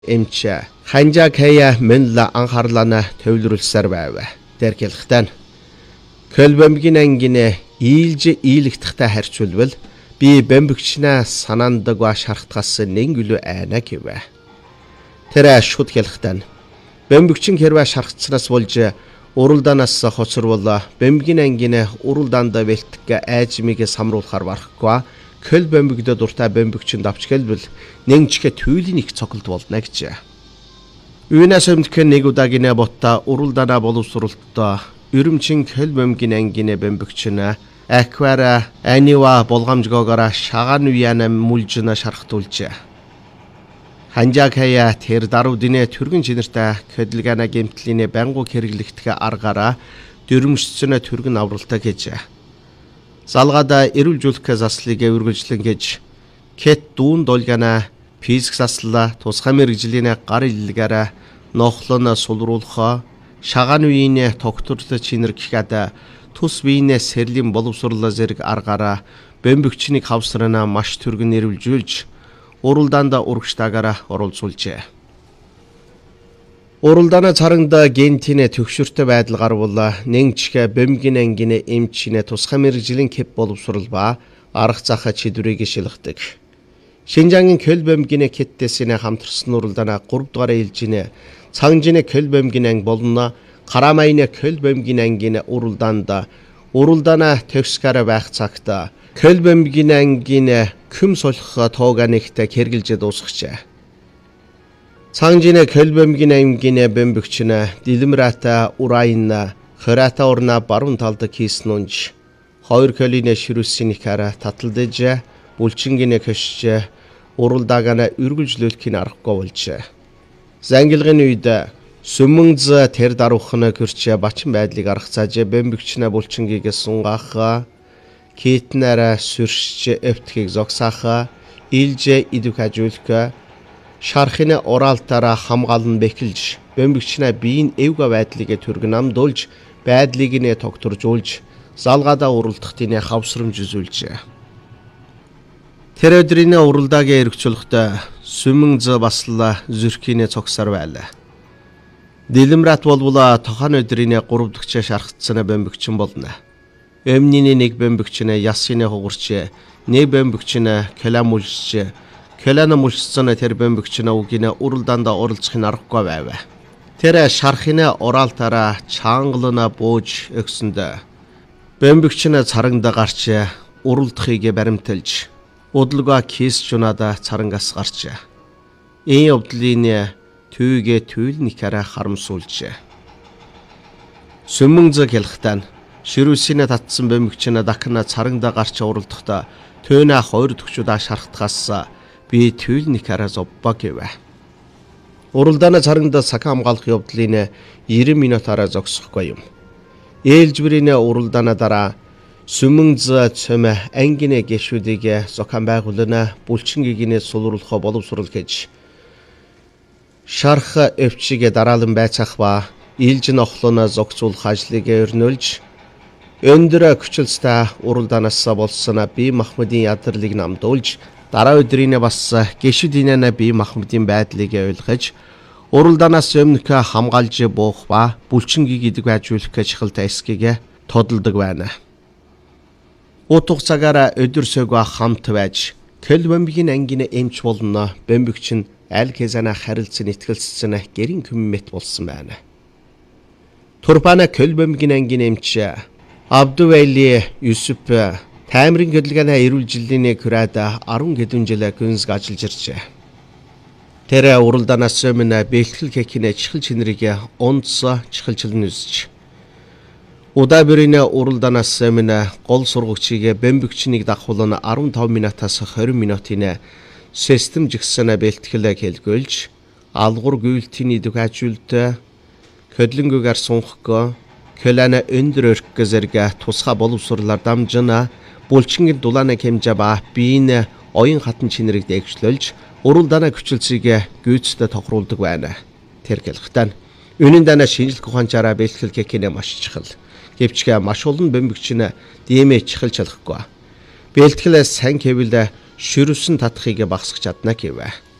эмче ханжа кая менла анхаарлана төвлөрүүлсээр байв. Дэргэлхтэн Көлбөмбөгийн ангине ийлж ийлэгдэхтэй харьцуулбал би бэмбэгчнээ санаандаг ба шархтгаас нэнгүлүү айна гэвэ. Тэр шууд хэлхтэн бэмбэгчин хэрвээ шархтснаас болж уралдаанаас хоцорвол бэмбэгийн ангине уралдаанда бэлтгэх айжмыг самруулахар барахгүй Көлбөмбөгдө дуртай бэмбэгчин давч хэлбэл нэмчгэ түйлийн их цоглд болно гэж. Үүнээс өмнөх нэг удаагийн ботта уралдаанаа боловсруулалтаа Үрүмчин Көлбөмбөгийн ангине бэмбэгчин аквара анива болгоомжгоогоор шагаан уяна мүлжнэ шархтуулж. Ханжаакая тэр даруй динэ түргэн чинэртэй хөдөлгөөний гэмтлийн бангу хэрэглэгдэх аргаараа дөрмөсцөнө түргэн авралтай гэж. Залгада эрүүлжүүлэх заслыг үргэлжлэн гэж кет дүүн долгана физик засла тусгай мэрэгжлийн гар илгээрээ нохлон сулруулах шагаан үеийн докторлол чинэр гэхэд тус биенээ сэрлийн боловсруулал зэрэг аргаараа бэмбэгчнийг хавсрана маш түргэн эрүүлжүүлж уралдаанда урагштаагаараа оролцуулжээ. Уралдааны царангда гентинэ төгшөртэй байдал гарвал нэгчгэ бэмбэгийн ангине эмчинэ тусгай мэрэгжлийн кеп боловсрал ба арга зах чидвэрийг шилгдэг. Шинжангийн Көлбөмбөгийн кеттесинэ хамтарсан уралдаана 3 дугаар ээлжинэ цангжинэ Көлбөмбөгийн анги болно Карамайны Көлбөмбөгийн ангине уралдаанда уралдаана төгсгөр байх цагта Көлбөмбөгийн ангине күм солих тооганэгтэй хэрглэж дуусгачээ. Цангжинэ Көлбөмбөгийн ангине бэмбэгчнэ Дилмрата Урайна Хората орна баруун талд хийсэн унж 2 көлинэ ширүүсийн ихара таталдэж булчингинэ көшж уралдаагана үргэлжлүүлэхин аргагүй болжээ. Зангилгын үед сүмэнз тэр даруухна гэрч бачин байдлыг аргацааж бэмбэгчнэ булчингийг сунгаах китнара сүршж эвтхийг зогсаах илж идүх ажуулах шархины оралтаараа хамгаалан бэхэлж бэмбэгчнээ биеийн эвга байдлыг түргэн амдуулж байдлыг нэ тогтворжуулж залгаадаа уралдах тийнэ хавсрамж үзүүлжээ. Тэр өдрийн уралдаагийн эргцүүлэхдээ сүмэнз басла зүрхийнэ цогсоор байлаа. Дилмрат болвола тохон өдрийн 3 дахь шархтсан бэмбэгчин болно. Өмнөний нэг бэмбэгчин ясины хугарч нэг бэмбэгчин каламулж Кэлэна мулцсан тэр бэмбэгчин угинэ уралдаанда оролцохын аргагүй байв. Тэр шархины оралтаараа чангална бууж өгсөнд бэмбэгчин царангда гарч уралдахыг баримталж удалгаа кис жунада царангаас гарч энэ явдлын түйгээ түүлнийхаараа харамсуулж. Сүмэнз хэлхтэн ширүүсинэ татсан бэмбэгчин дахна царангда гарч уралдахдаа төөнө 2 төгчудаа шархтгаас би түүлнийхаараа зовбаа гэвэ. Уралдааны царангда сак хамгаалах явдлын 90 минутаараа зогсохгүй юм. Ээлжбэрийн уралдааны дараа сүмэнз цөм ангине гişүүдийг зохион байгуулна булчингийгнээ сулруулах боловсрол гэж шарх өвчигэ дараалан байцаах ба илж нохлоно зогсуулах ажлыг өрнүүлж өндөр хүчилстэй уралдаанаас болсон би Махмудын ядралыг намдуулж дараа өдрийнэ бас гişүүдийнэ би Махмудын байдлыг ойлгож уралдаанаас өмнөх хамгаалж буух ба булчингийг идэг ажиулах гэж хилтэй эсгийг тодолдог байна. Утга цагаараа өдөрсөг хамт байж Көлбөмбөгийн ангине эмч болно бэмбэгчин аль хэзээ харилцсан итгэлцсэн гэрийн коммет болсон байна. Турпана Көлбөмбөгийн ангине эмч Абдували Юсуп Таймрын хөдөлгөөний эрүүлжиллийн хүрээд 10 хэдэн жил гүнзг ажиллаж иржээ. Тэр уралдаанаас өмнө бэлтгэл кекинэ чихэл чинрийг онц чихэлчлэн үзэж. Удаа бүрийн уралдаанаас өмнө гол сургагчийг бэмбэгчнийг давхуулна 15 минутаас 20 минутын систем жигсэн бэлтгэл хэлгүүлж алгуур гүйлтийн идэх ажилд хөдлөнгөөр сунхаг Кэлэна өндөр өрх зэрэг тусгай боловсруулаар дамжина булчингийн дулааны хэмжээ ба биеийн оюун хатан чинэрийг дэвшлүүлж уралдааны хүчилсийг гүйцэд тохируулдаг байна. Тэр хэлэхдээ үнэн дана шинжлэх ухаанчаараа бэлтгэл кекинэ маш чухал. Гэвч маш олон бэмбэгчин дэмэ чихэлж чадахгүй. Бэлтгэлээ сайн хэвэл ширүүсэн татахыг багасгах чадна гэвэ.